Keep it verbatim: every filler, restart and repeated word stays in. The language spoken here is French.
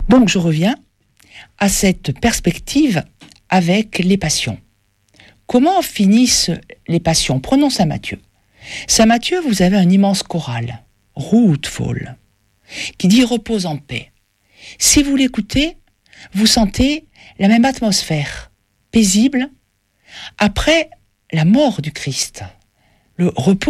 Donc je reviens à cette perspective avec les passions. Comment finissent les passions ? Prenons Saint Matthieu. Saint Matthieu, vous avez un immense choral, Ruhvoll, qui dit « repose en paix ». Si vous l'écoutez, vous sentez la même atmosphère, paisible, après la mort du Christ. Le repos